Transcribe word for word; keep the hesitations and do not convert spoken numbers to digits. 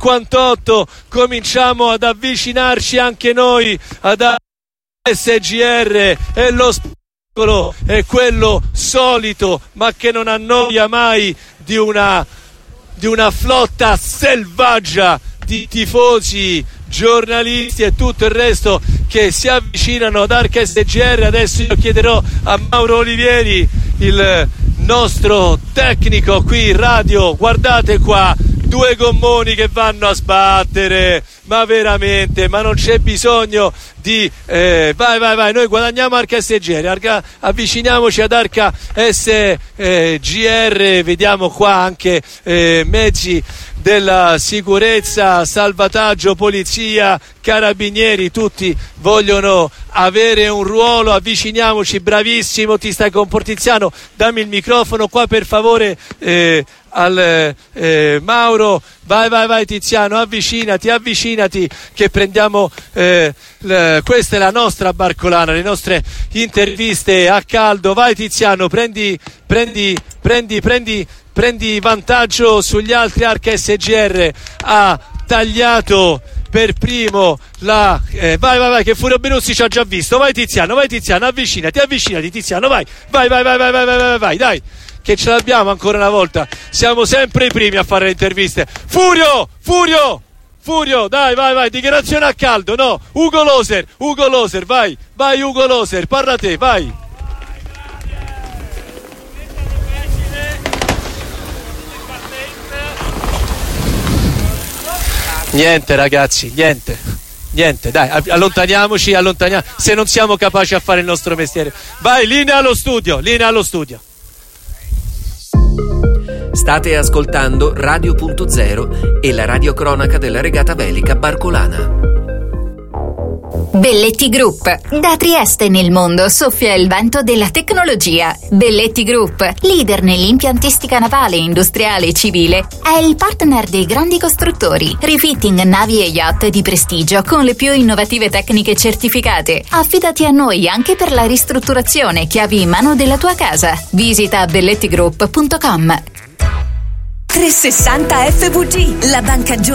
cinquantotto cominciamo ad avvicinarci anche noi ad S G R e lo spettacolo è quello solito ma che non annoia mai di una, di una flotta selvaggia di tifosi, giornalisti e tutto il resto che si avvicinano ad Arca S G R. Adesso io chiederò a Mauro Olivieri, il nostro tecnico qui in radio, guardate qua, due gommoni che vanno a sbattere, ma veramente, ma non c'è bisogno di eh, vai vai vai, noi guadagniamo Arca S G R, Arca, avviciniamoci ad Arca S G R, vediamo qua anche eh, mezzi della sicurezza, salvataggio, polizia, carabinieri, tutti vogliono avere un ruolo. Avviciniamoci, bravissimo, ti stai con Tiziano, dammi il microfono qua per favore eh, al eh, Mauro, vai vai vai Tiziano, avvicinati avvicinati che prendiamo eh, l- questa è la nostra barcolana, le nostre interviste a caldo. Vai Tiziano, prendi prendi prendi prendi prendi vantaggio sugli altri. Arca S G R ha tagliato per primo la eh, vai vai vai che Furio Benussi ci ha già visto. Vai Tiziano, vai Tiziano, avvicinati avvicinati Tiziano, vai vai vai vai vai vai vai vai, vai dai che ce l'abbiamo ancora una volta, siamo sempre i primi a fare le interviste. Furio Furio Furio, dai vai vai, dichiarazione a caldo. No, Ugo Loser, Ugo Loser, vai vai Ugo Loser, parla te, vai. Niente ragazzi, niente, niente, dai, allontaniamoci, allontaniamo, se non siamo capaci a fare il nostro mestiere. Vai, linea allo studio, linea allo studio. State ascoltando Radio Punto Zero e la radiocronaca della regata velica barcolana. Belletti Group. Da Trieste nel mondo soffia il vento della tecnologia. Belletti Group, leader nell'impiantistica navale, industriale e civile, è il partner dei grandi costruttori. Refitting navi e yacht di prestigio con le più innovative tecniche certificate. Affidati a noi anche per la ristrutturazione, chiavi in mano della tua casa. Visita bellettigroup punto com. trecentosessanta F V G, la banca giù